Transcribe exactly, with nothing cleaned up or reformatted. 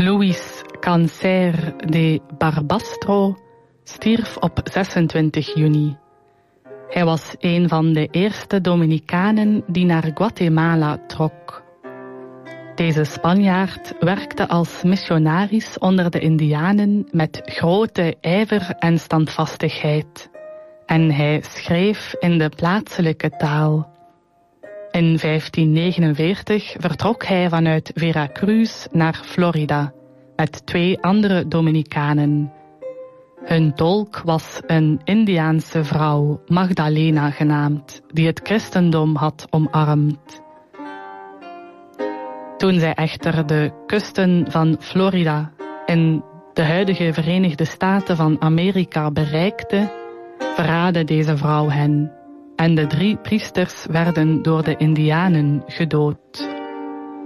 Luis Cancer de Barbastro stierf op zesentwintig juni. Hij was een van de eerste Dominicanen die naar Guatemala trok. Deze Spanjaard werkte als missionaris onder de Indianen met grote ijver en standvastigheid. En hij schreef in de plaatselijke taal. In vijftien negenenveertig vertrok hij vanuit Veracruz naar Florida met twee andere Dominicanen. Hun tolk was een Indiaanse vrouw, Magdalena genaamd, die het christendom had omarmd. Toen zij echter de kusten van Florida in de huidige Verenigde Staten van Amerika bereikte, verraadde deze vrouw hen en de drie priesters werden door de Indianen gedood.